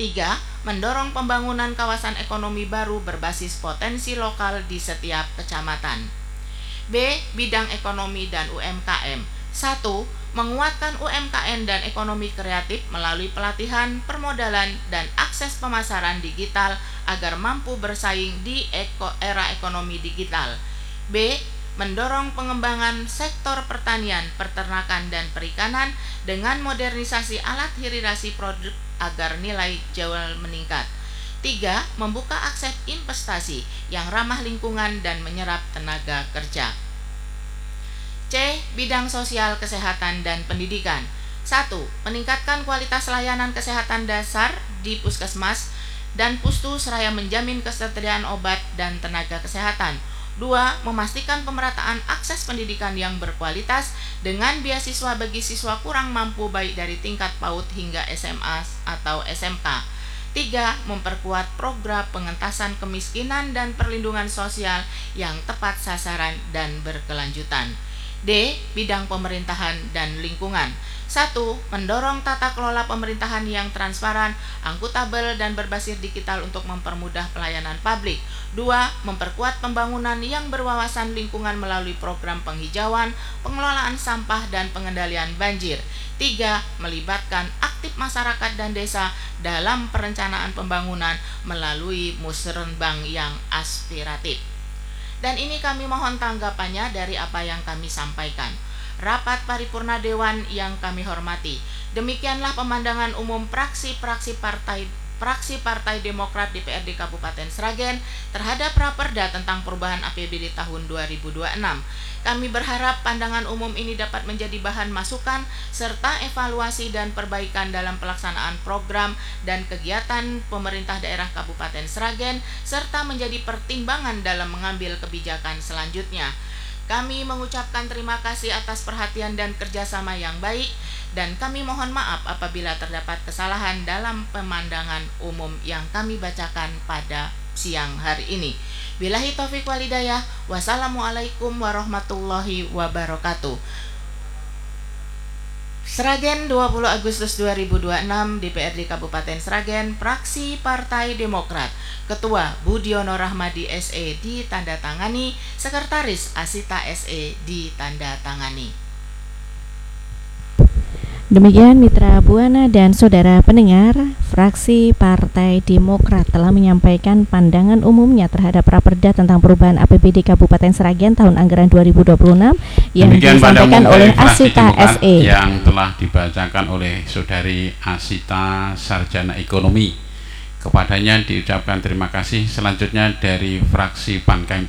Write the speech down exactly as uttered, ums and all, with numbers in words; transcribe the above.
Tiga, mendorong pembangunan kawasan ekonomi baru berbasis potensi lokal di setiap kecamatan. B. Bidang ekonomi dan U M K M. Satu, menguatkan U M K M dan ekonomi kreatif melalui pelatihan, permodalan, dan akses pemasaran digital agar mampu bersaing di eko, era ekonomi digital. B. Mendorong pengembangan sektor pertanian, peternakan, dan perikanan dengan modernisasi alat hirirasi produk agar nilai jual meningkat. Tiga, membuka akses investasi yang ramah lingkungan dan menyerap tenaga kerja. C. Bidang sosial, kesehatan, dan pendidikan. Satu, meningkatkan kualitas layanan kesehatan dasar di puskesmas dan pustu seraya menjamin ketersediaan obat dan tenaga kesehatan. Dua, memastikan pemerataan akses pendidikan yang berkualitas dengan beasiswa bagi siswa kurang mampu baik dari tingkat PAUD hingga S M A atau S M K. Tiga, memperkuat program pengentasan kemiskinan dan perlindungan sosial yang tepat sasaran dan berkelanjutan. D. Bidang pemerintahan dan lingkungan. Satu, mendorong tata kelola pemerintahan yang transparan, akuntabel, dan berbasis digital untuk mempermudah pelayanan publik. Dua, memperkuat pembangunan yang berwawasan lingkungan melalui program penghijauan, pengelolaan sampah, dan pengendalian banjir. Tiga, melibatkan aktif masyarakat dan desa dalam perencanaan pembangunan melalui musrenbang yang aspiratif. Dan ini kami mohon tanggapannya dari apa yang kami sampaikan. Rapat paripurna Dewan yang kami hormati, demikianlah pemandangan umum praksi-praksi partai praksi Partai Demokrat D P R D Kabupaten Sragen terhadap Raperda tentang perubahan A P B D tahun dua ribu dua puluh enam. Kami berharap pandangan umum ini dapat menjadi bahan masukan serta evaluasi dan perbaikan dalam pelaksanaan program dan kegiatan pemerintah daerah Kabupaten Sragen serta menjadi pertimbangan dalam mengambil kebijakan selanjutnya. Kami mengucapkan terima kasih atas perhatian dan kerjasama yang baik, dan kami mohon maaf apabila terdapat kesalahan dalam pemandangan umum yang kami bacakan pada siang hari ini. Billahi taufiq wal hidayah. Wassalamualaikum warahmatullahi wabarakatuh. Sragen, dua puluh Agustus dua ribu dua puluh enam, D P R D Kabupaten Sragen, Praksi Partai Demokrat. Ketua Budiono Rahmadi S E ditandatangani, Sekretaris Asita S E ditandatangani. Demikian Mitra Buana dan saudara pendengar, fraksi Partai Demokrat telah menyampaikan pandangan umumnya terhadap Raperda tentang perubahan A P B D Kabupaten Sragen tahun anggaran dua ribu dua puluh enam yang Demikian disampaikan oleh Asita S E yang telah dibacakan oleh Saudari Asita Sarjana Ekonomi. Kepadanya diucapkan terima kasih. Selanjutnya dari fraksi Pan K M